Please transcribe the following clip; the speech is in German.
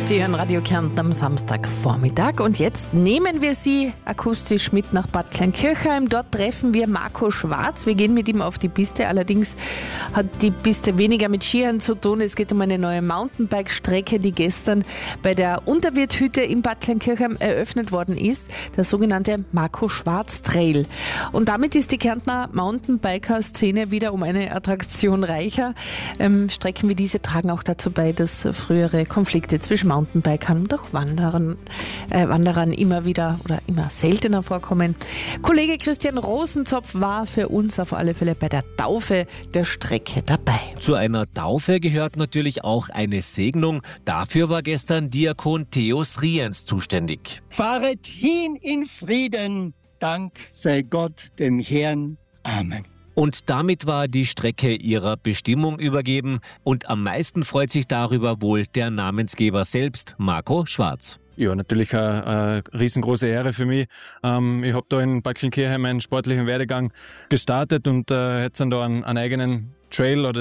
Sie hören Radio Kärnten am Samstagvormittag und jetzt nehmen wir Sie akustisch mit nach Bad Kleinkirchheim. Dort treffen wir Marco Schwarz. Wir gehen mit ihm auf die Piste. Allerdings hat die Piste weniger mit Skiern zu tun. Es geht um eine neue Mountainbike-Strecke, die gestern bei der Unterwirthütte in Bad Kleinkirchheim eröffnet worden ist. Der sogenannte Marco Schwarz Trail. Und damit ist die Kärntner Mountainbiker-Szene wieder um eine Attraktion reicher. Strecken wie diese tragen auch dazu bei, dass frühere Konflikte zwischen Mountainbikern und auch Wanderern immer wieder oder immer seltener vorkommen. Kollege Christian Rosenzopf war für uns auf alle Fälle bei der Taufe der Strecke dabei. Zu einer Taufe gehört natürlich auch eine Segnung. Dafür war gestern Diakon Theos Riens zuständig. Fahret hin in Frieden, Dank sei Gott dem Herrn. Amen. Und damit war die Strecke ihrer Bestimmung übergeben. Und am meisten freut sich darüber wohl der Namensgeber selbst, Marco Schwarz. Ja, natürlich eine riesengroße Ehre für mich. Ich habe da in Bad Kleinkirchheim meinen sportlichen Werdegang gestartet und jetzt sind da einen eigenen Trail oder